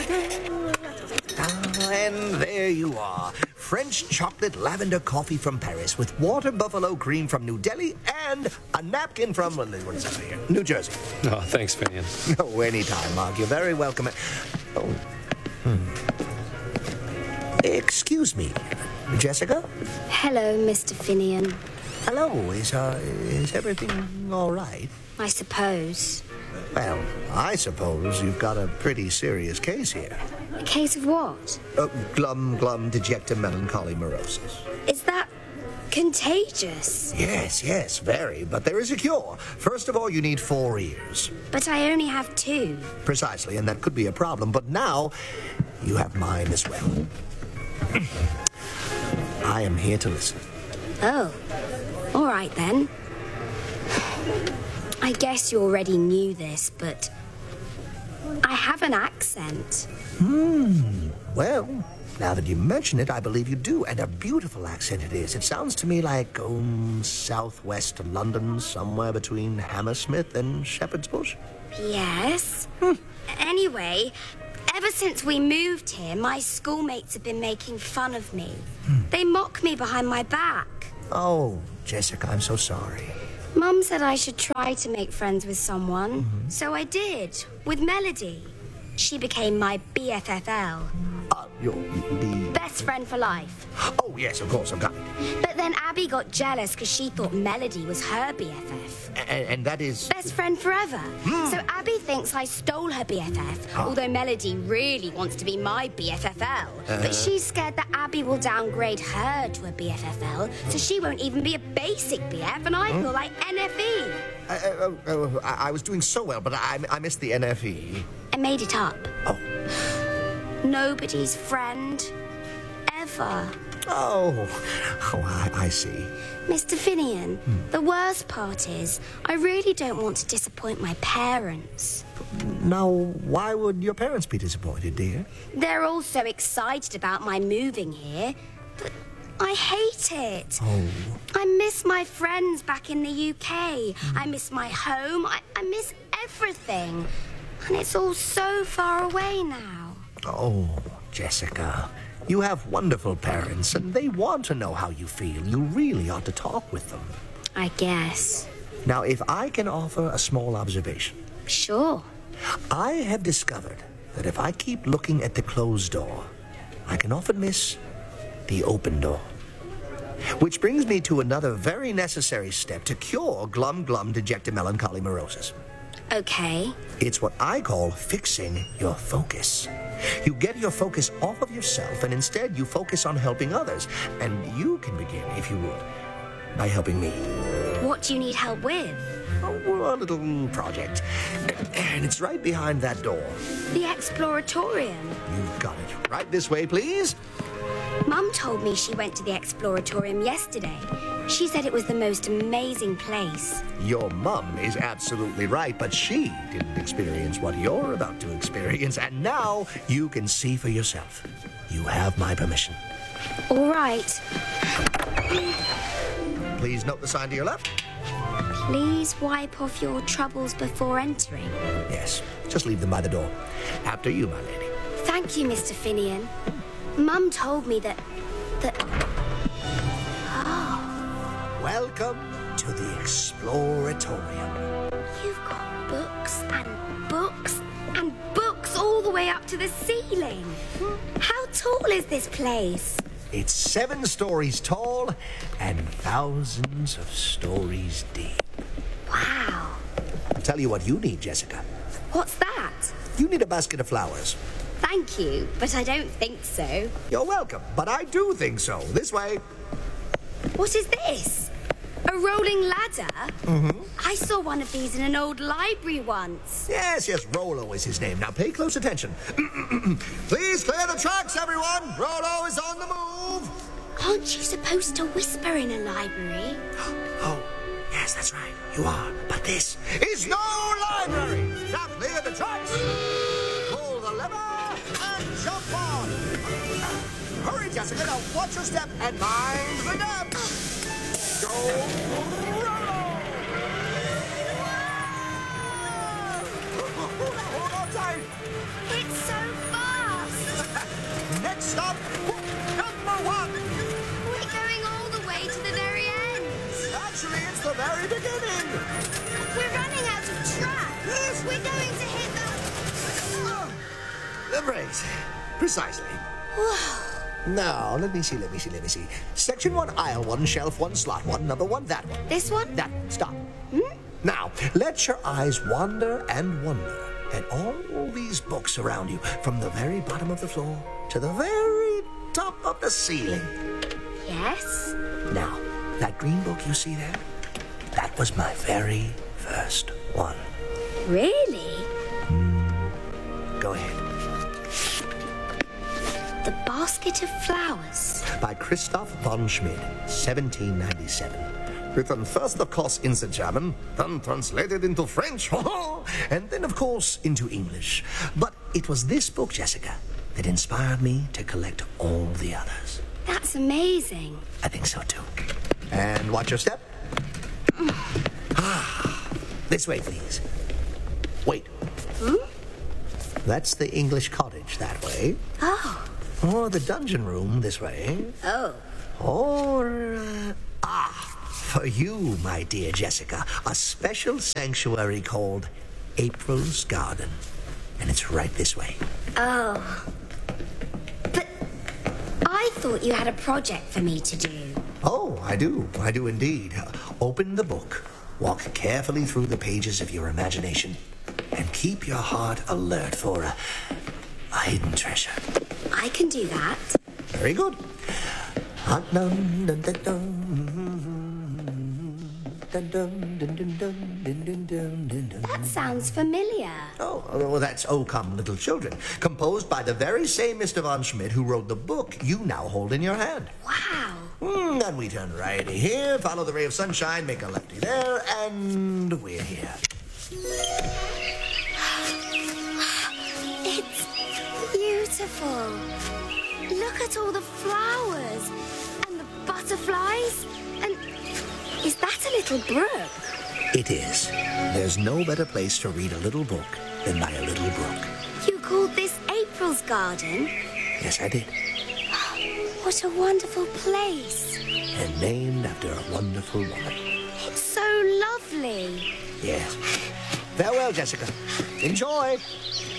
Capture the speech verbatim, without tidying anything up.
Ah, and there you are. French chocolate lavender coffee from Paris with water buffalo cream from New Delhi and a napkin from, what is that here? New Jersey. Oh, thanks, Finian. Oh, anytime, Mark. You're very welcome. Oh. Hmm. Excuse me, Jessica? Hello, Mister Finian. Hello. Is, uh, is everything all right? I suppose. Well, I suppose you've got a pretty serious case here. A case of what? Uh, glum, glum, dejecta, melancholy, morosis. Is that contagious? Yes, yes, very. But there is a cure. First of all, you need four ears. But I only have two. Precisely, and that could be a problem. But now, you have mine as well. I am here to listen. Oh, all right then. I guess you already knew this, but I have an accent. Hmm. Well, now that you mention it, I believe you do, and a beautiful accent it is. It sounds to me like, um, southwest London, somewhere between Hammersmith and Shepherd's Bush. Yes. Hmm. Anyway, ever since we moved here, my schoolmates have been making fun of me. Hmm. They mock me behind my back. Oh, Jessica, I'm so sorry. Mum said I should try to make friends with someone, mm-hmm. so I did, with Melody. She became my B F F L. Uh, your the... Best friend for life. Oh, yes, of course, I've got it. But then Abby got jealous because she thought Melody was her B F F. And, and that is... Best friend forever. Mm. So Abby thinks I stole her B F F, oh. although Melody really wants to be my B F F L. Uh. But she's scared that Abby will downgrade her to a B F F L, so she won't even be a basic B F, and I mm. feel like N F E. Uh, uh, uh, I, I was doing so well, but I, I missed the N F E. I made it up. Oh. Nobody's friend. Ever. Oh. Oh, I, I see. Mister Finian, hmm. the worst part is, I really don't want to disappoint my parents. Now, why would your parents be disappointed, dear? They're all so excited about my moving here, but I hate it. Oh. I miss my friends back in the U K. I miss my home. I, I miss everything. And it's all so far away now. Oh, Jessica, you have wonderful parents, and they want to know how you feel. You really ought to talk with them. I guess. Now, if I can offer a small observation. Sure. I have discovered that if I keep looking at the closed door, I can often miss the open door. Which brings me to another very necessary step to cure glum, glum, dejecta, melancholy, morosis. Okay. It's what I call fixing your focus. You get your focus off of yourself, and instead you focus on helping others. And you can begin, if you would, by helping me. What do you need help with? Oh, a little project. And it's right behind that door. The Exploratorium. You've got it. Right this way, please. Mum told me she went to the Exploratorium yesterday. She said it was the most amazing place. Your mum is absolutely right, but she didn't experience what you're about to experience, and now you can see for yourself. You have my permission. All right. Please note the sign to your left. Please wipe off your troubles before entering. Yes, just leave them by the door. After you, my lady. Thank you, Mister Finian. Mum told me that... that... Oh. Welcome to the Exploratorium. You've got books and books and books all the way up to the ceiling. How tall is this place? It's seven stories tall and thousands of stories deep. Wow. I'll tell you what you need, Jessica. What's that? You need a basket of flowers. Thank you, but I don't think so. You're welcome, but I do think so. This way. What is this? A rolling ladder? Mm-hmm. I saw one of these in an old library once. Yes, yes, Rollo is his name. Now pay close attention. Please clear the tracks, everyone. Rollo is on the move. Aren't you supposed to whisper in a library? Oh, yes, that's right. You are. But this is no library. Now clear the tracks. Pull the lever and jump on. Hurry, Jessica. Now watch your step and mind the gap. Go, Rollo! Hold on tight. It's so fun! Next stop, book number one. We're going all the way to the very end. Actually, it's the very beginning. We're running out of track. Yes. We're going to hit the... Oh, the brakes. Precisely. Whoa. Now, let me see, let me see, let me see. Section one, aisle one, shelf one, slot one, number one, that one. This one? That one. Stop. Hmm? Now, let your eyes wander and wonder at all these books around you, from the very bottom of the floor to the very top of the ceiling. Yes? Now, that green book you see there? That was my very first one. Really? Go ahead. The Basket of Flowers. By Christoph von Schmid, seventeen ninety-seven. Written first, of course, into German, then translated into French, and then, of course, into English. But it was this book, Jessica, that inspired me to collect all the others. That's amazing. I think so, too. And watch your step. Ah, this way, please. Wait. Hmm? That's the English cottage that way. Oh. Or the dungeon room this way. Oh. Or, uh, ah, for you, my dear Jessica, a special sanctuary called April's Garden. And it's right this way. Oh. But I thought you had a project for me to do. Oh, I do. I do indeed. Uh, open the book, walk carefully through the pages of your imagination, and keep your heart alert for a, a hidden treasure. I can do that. Very good. That sounds familiar. Oh, well, that's Oh Come Little Children, composed by the very same Mister Von Schmid who wrote the book you now hold in your hand. Wow. Mm, and we turn righty here, follow the ray of sunshine, make a lefty there, and we're here. It's beautiful. Look at all the flowers and the butterflies. And is that a little brook? It is. There's no better place to read a little book than by a little brook. You called this April's Garden? Yes, I did. What a wonderful place. And named after a wonderful woman. It's so lovely. Yes. Farewell, Jessica. Enjoy.